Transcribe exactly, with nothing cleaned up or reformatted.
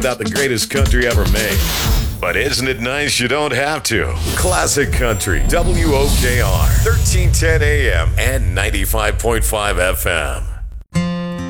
without the greatest country ever made. But isn't it nice you don't have to? Classic Country, W O K R, thirteen ten A M and ninety-five point five F M.